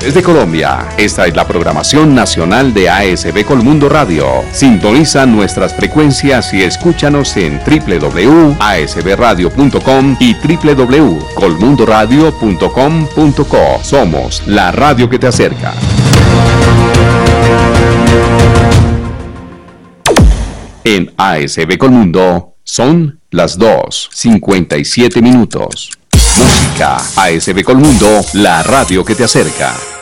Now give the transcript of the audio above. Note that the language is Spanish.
Desde Colombia, esta es la programación nacional de ASB Colmundo Radio. Sintoniza nuestras frecuencias y escúchanos en www.asbradio.com y www.colmundoradio.com.co. Somos la radio que te acerca. En ASB Colmundo son las 2:57 minutos. Música, ASB Colmundo, la radio que te acerca.